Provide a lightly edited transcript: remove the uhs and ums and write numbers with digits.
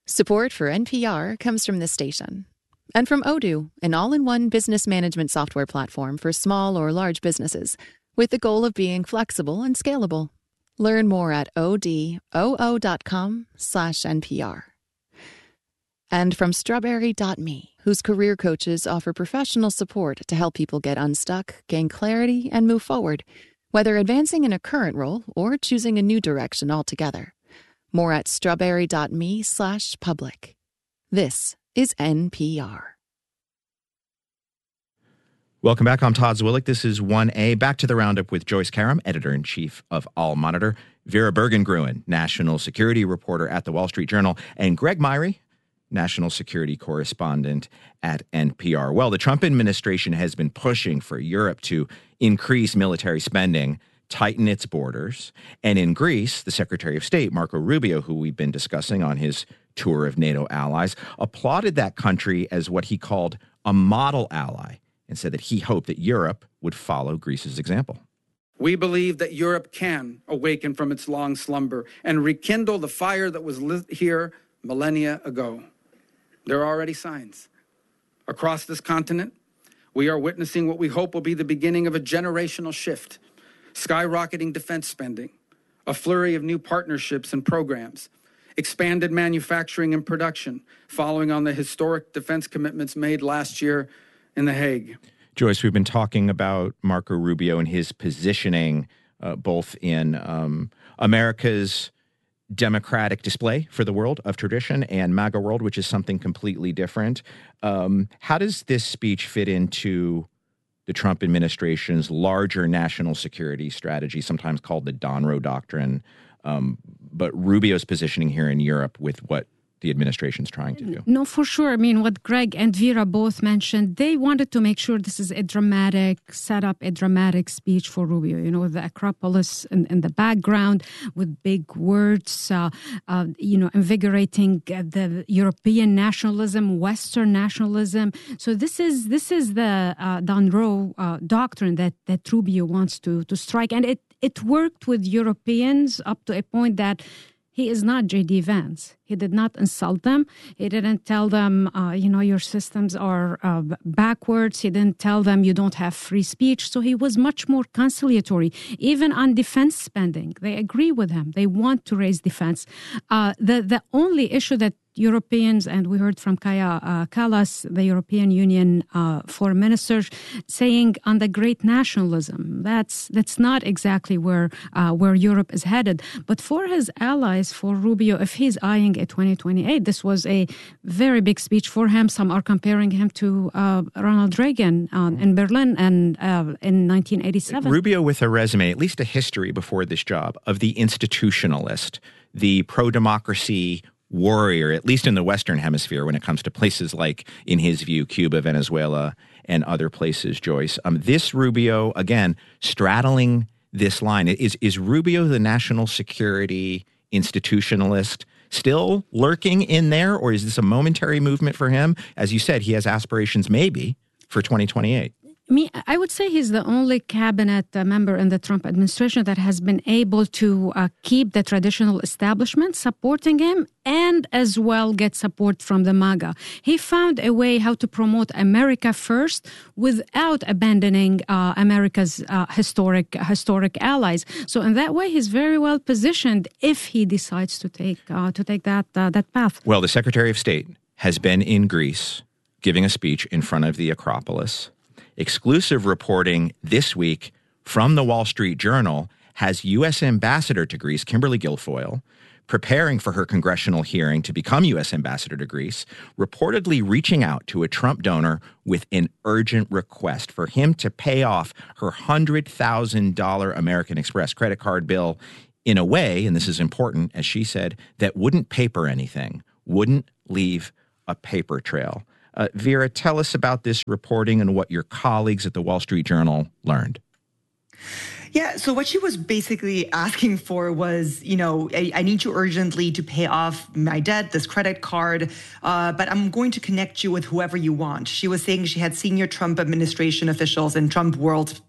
Support for NPR comes from this station and from Odoo, an all-in-one business management software platform for small or large businesses with the goal of being flexible and scalable. Learn more at odoo.com/NPR. And from Strawberry.me, whose career coaches offer professional support to help people get unstuck, gain clarity, and move forward, whether advancing in a current role or choosing a new direction altogether. More at strawberry.me/public. This is NPR. Welcome back. I'm Todd Zwillich. This is 1A. Back to the Roundup with Joyce Karam, editor-in-chief of All Monitor, Vera Bergengruen, national security reporter at The Wall Street Journal, and Greg Myrie, national security correspondent at NPR. Well, the Trump administration has been pushing for Europe to increase military spending, tighten its borders. And in Greece, the Secretary of State, Marco Rubio, who we've been discussing on his tour of NATO allies, applauded that country as what he called a model ally and said that he hoped that Europe would follow Greece's example. We believe that Europe can awaken from its long slumber and rekindle the fire that was lit here millennia ago. There are already signs. Across this continent, we are witnessing what we hope will be the beginning of a generational shift. Skyrocketing defense spending, a flurry of new partnerships and programs, expanded manufacturing and production following on the historic defense commitments made last year in The Hague. Joyce, we've been talking about Marco Rubio and his positioning both in America's democratic display for the world of tradition and MAGA world, which is something completely different. How does this speech fit into the Trump administration's larger national security strategy, sometimes called the Donroe Doctrine, but Rubio's positioning here in Europe with what the administration's trying to do? No, for sure. I mean, what Greg and Vera both mentioned, they wanted to make sure this is a dramatic speech for Rubio, with the Acropolis in the background, with big words, invigorating the European nationalism, Western nationalism. So this is the Donroe Doctrine that Rubio wants to strike. And it worked with Europeans up to a point that he is not J.D. Vance. He did not insult them. He didn't tell them, your systems are backwards. He didn't tell them you don't have free speech. So he was much more conciliatory. Even on defense spending, they agree with him. They want to raise defense. The only issue that Europeans, and we heard from Kaja Kallas, the European Union foreign minister, saying on the great nationalism. That's not exactly where Europe is headed. But for his allies, for Rubio, if he's eyeing a 2028, this was a very big speech for him. Some are comparing him to Ronald Reagan in Berlin and in 1987. Rubio with a resume, at least a history before this job, of the institutionalist, the pro-democracy warrior, at least in the Western Hemisphere, when it comes to places like, in his view, Cuba, Venezuela, and other places, Joyce. This Rubio, again, straddling this line. Is Rubio the national security institutionalist still lurking in there, or is this a momentary movement for him? As you said, he has aspirations maybe for 2028. I would say he's the only cabinet member in the Trump administration that has been able to keep the traditional establishment supporting him and as well get support from the MAGA. He found a way how to promote America first without abandoning America's historic allies. So in that way, he's very well positioned if he decides to take that path. Well, the Secretary of State has been in Greece giving a speech in front of the Acropolis. Exclusive reporting this week from the Wall Street Journal has U.S. Ambassador to Greece, Kimberly Guilfoyle, preparing for her congressional hearing to become U.S. Ambassador to Greece, reportedly reaching out to a Trump donor with an urgent request for him to pay off her $100,000 American Express credit card bill in a way, and this is important, as she said, that wouldn't paper anything, wouldn't leave a paper trail. Vera, tell us about this reporting and what your colleagues at the Wall Street Journal learned. Yeah, so what she was basically asking for was, I need you urgently to pay off my debt, this credit card, but I'm going to connect you with whoever you want. She was saying she had senior Trump administration officials and Trump world